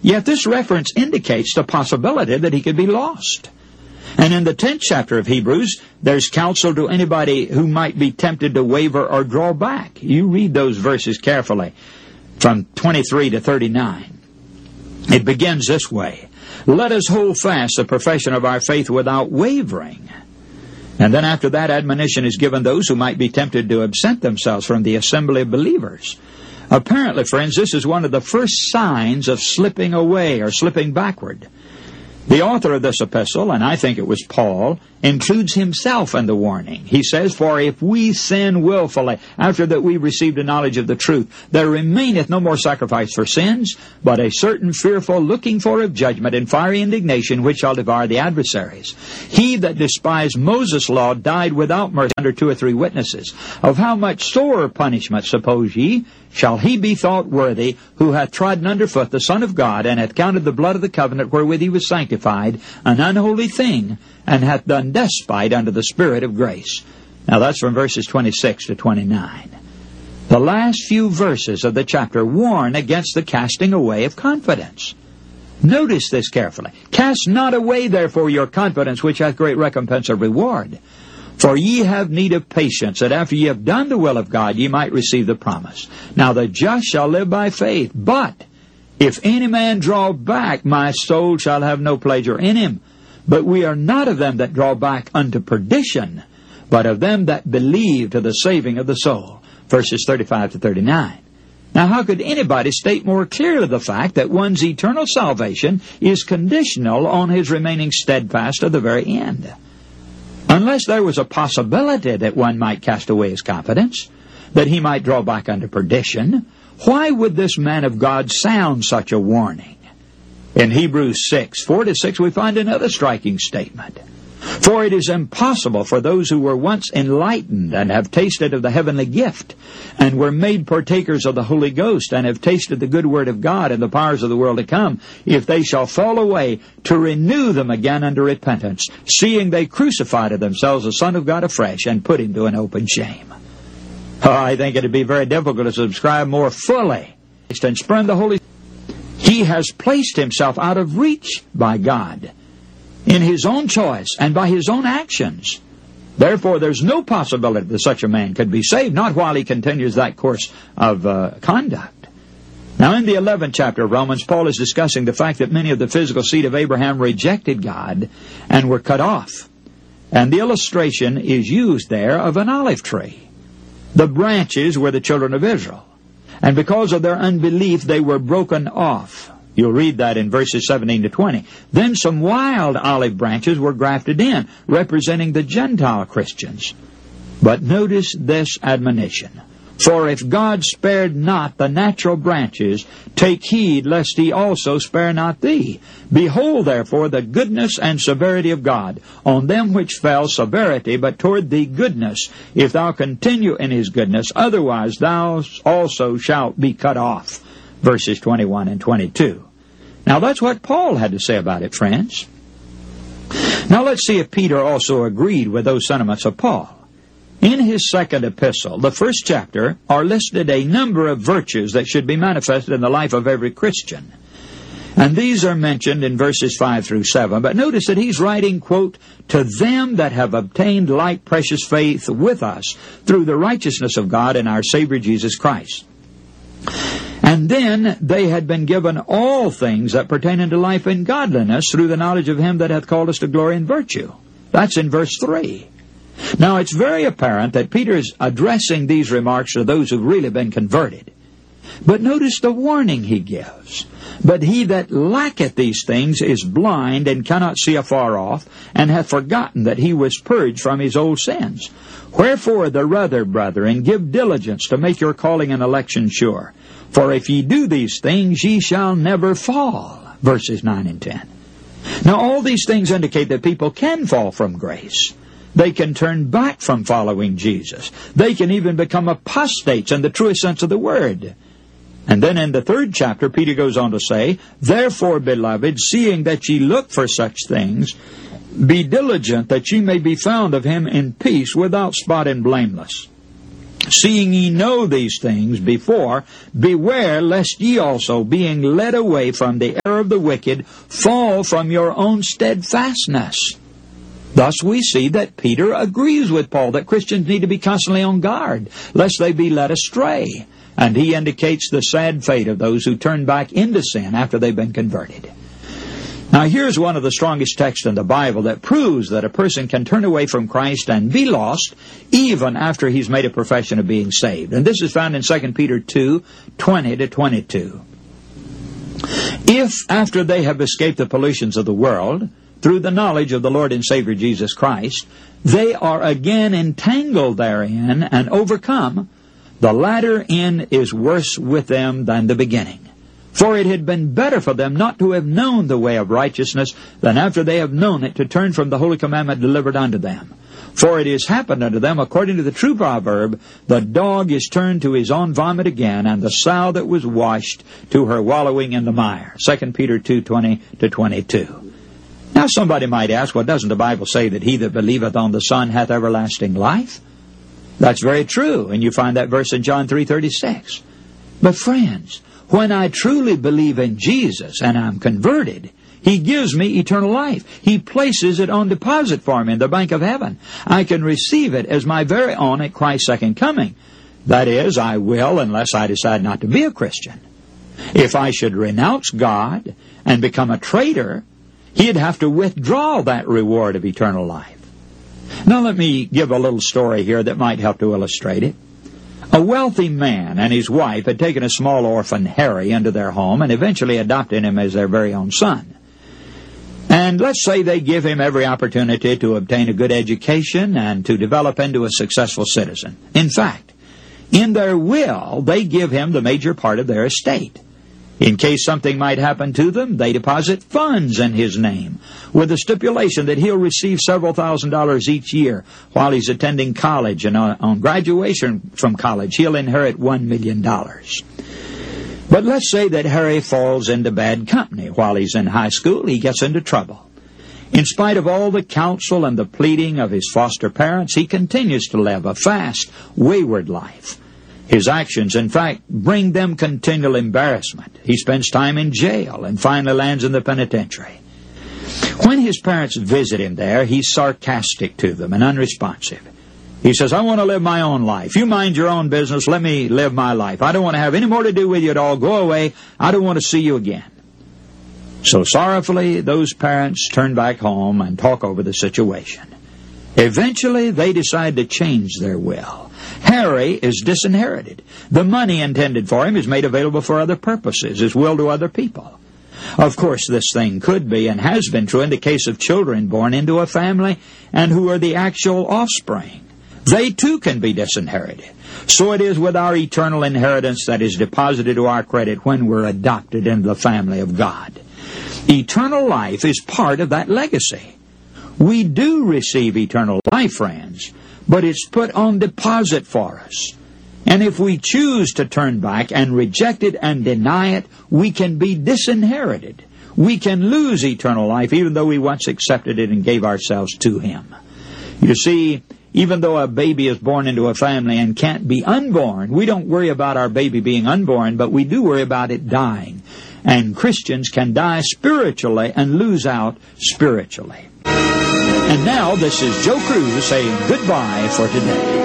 Yet this reference indicates the possibility that he could be lost. And in the 10th chapter of Hebrews, there's counsel to anybody who might be tempted to waver or draw back. You read those verses carefully, from 23 to 39. It begins this way: "Let us hold fast the profession of our faith without wavering." And then after that, admonition is given those who might be tempted to absent themselves from the assembly of believers. Apparently, friends, this is one of the first signs of slipping away or slipping backward. The author of this epistle, and I think it was Paul, includes himself in the warning. He says, "For if we sin willfully, after that we received a knowledge of the truth, there remaineth no more sacrifice for sins, but a certain fearful looking for of judgment and fiery indignation, which shall devour the adversaries. He that despised Moses' law died without mercy under 2 or 3 witnesses. Of how much sorer punishment, suppose ye, shall he be thought worthy, who hath trodden under foot the Son of God, and hath counted the blood of the covenant wherewith he was sanctified an unholy thing, and hath done despite unto the Spirit of grace." Now that's from verses 26 to 29. The last few verses of the chapter warn against the casting away of confidence. Notice this carefully. "Cast not away therefore your confidence, which hath great recompense of reward. For ye have need of patience, that after ye have done the will of God, ye might receive the promise. Now the just shall live by faith. But if any man draw back, my soul shall have no pleasure in him. But we are not of them that draw back unto perdition, but of them that believe to the saving of the soul." Verses 35 to 39. Now how could anybody state more clearly the fact that one's eternal salvation is conditional on his remaining steadfast to the very end? Unless there was a possibility that one might cast away his confidence, that he might draw back unto perdition, why would this man of God sound such a warning? In Hebrews 6, 4-6, we find another striking statement. "For it is impossible for those who were once enlightened and have tasted of the heavenly gift, and were made partakers of the Holy Ghost, and have tasted the good word of God and the powers of the world to come, if they shall fall away, to renew them again unto repentance, seeing they crucify to themselves the Son of God afresh, and put him to an open shame." I think it would be very difficult to subscribe more fully and spurn the Holy Spirit. He has placed himself out of reach by God in his own choice and by his own actions. Therefore, there's no possibility that such a man could be saved, not while he continues that course of conduct. Now, in the 11th chapter of Romans, Paul is discussing the fact that many of the physical seed of Abraham rejected God and were cut off. And the illustration is used there of an olive tree. The branches were the children of Israel. And because of their unbelief, they were broken off. You'll read that in verses 17 to 20. Then some wild olive branches were grafted in, representing the Gentile Christians. But notice this admonition. "For if God spared not the natural branches, take heed lest he also spare not thee. Behold therefore the goodness and severity of God. On them which fell severity, but toward thee goodness, if thou continue in his goodness, otherwise thou also shalt be cut off." Verses 21 and 22. Now that's what Paul had to say about it, friends. Now let's see if Peter also agreed with those sentiments of Paul. In his second epistle, the first chapter, are listed a number of virtues that should be manifested in the life of every Christian. And these are mentioned in verses 5 through 7. But notice that he's writing, quote, "to them that have obtained like precious faith with us through the righteousness of God and our Savior Jesus Christ. And then they had been given all things that pertain unto life and godliness through the knowledge of him that hath called us to glory and virtue." That's in verse 3. Now it's very apparent that Peter is addressing these remarks to those who've really been converted. But notice the warning he gives. "But he that lacketh these things is blind, and cannot see afar off, and hath forgotten that he was purged from his old sins. Wherefore the rather, brethren, give diligence to make your calling and election sure. For if ye do these things, ye shall never fall." Verses 9 and 10. Now all these things indicate that people can fall from grace. They can turn back from following Jesus. They can even become apostates in the truest sense of the word. And then in the 3rd chapter, Peter goes on to say, "Therefore, beloved, seeing that ye look for such things, be diligent that ye may be found of him in peace, without spot and blameless." Seeing ye know these things before, beware lest ye also, being led away from the error of the wicked, fall from your own steadfastness. Thus we see that Peter agrees with Paul that Christians need to be constantly on guard, lest they be led astray. And he indicates the sad fate of those who turn back into sin after they've been converted. Now here's one of the strongest texts in the Bible that proves that a person can turn away from Christ and be lost even after he's made a profession of being saved. And this is found in 2 Peter 2, 20-22. If, after they have escaped the pollutions of the world, through the knowledge of the Lord and Savior Jesus Christ, they are again entangled therein and overcome, the latter end is worse with them than the beginning. For it had been better for them not to have known the way of righteousness than after they have known it to turn from the holy commandment delivered unto them. For it is happened unto them according to the true proverb, the dog is turned to his own vomit again, and the sow that was washed to her wallowing in the mire. 2 Peter 2, 20-22. Now somebody might ask, well, doesn't the Bible say that he that believeth on the Son hath everlasting life? That's very true, and you find that verse in John 3:36. But friends, when I truly believe in Jesus and I'm converted, He gives me eternal life. He places it on deposit for me in the bank of heaven. I can receive it as my very own at Christ's second coming. That is, I will unless I decide not to be a Christian. If I should renounce God and become a traitor, He'd have to withdraw that reward of eternal life. Now let me give a little story here that might help to illustrate it. A wealthy man and his wife had taken a small orphan, Harry, into their home and eventually adopted him as their very own son. And let's say they give him every opportunity to obtain a good education and to develop into a successful citizen. In fact, in their will, they give him the major part of their estate. In case something might happen to them, they deposit funds in his name, with the stipulation that he'll receive several $1,000s each year while he's attending college, and on graduation from college, he'll inherit $1 million. But let's say that Harry falls into bad company. While he's in high school, he gets into trouble. In spite of all the counsel and the pleading of his foster parents, he continues to live a fast, wayward life. His actions, in fact, bring them continual embarrassment. He spends time in jail and finally lands in the penitentiary. When his parents visit him there, he's sarcastic to them and unresponsive. He says, I want to live my own life. You mind your own business. Let me live my life. I don't want to have any more to do with you at all. Go away. I don't want to see you again. So sorrowfully, those parents turn back home and talk over the situation. Eventually, they decide to change their will. Harry is disinherited. The money intended for him is made available for other purposes, his will to other people. Of course, this thing could be and has been true in the case of children born into a family and who are the actual offspring. They too can be disinherited. So it is with our eternal inheritance that is deposited to our credit when we're adopted into the family of God. Eternal life is part of that legacy. We do receive eternal life, friends, but it's put on deposit for us. And if we choose to turn back and reject it and deny it, we can be disinherited. We can lose eternal life even though we once accepted it and gave ourselves to Him. You see, even though a baby is born into a family and can't be unborn, we don't worry about our baby being unborn, but we do worry about it dying. And Christians can die spiritually and lose out spiritually. And now, this is Joe Cruz saying goodbye for today.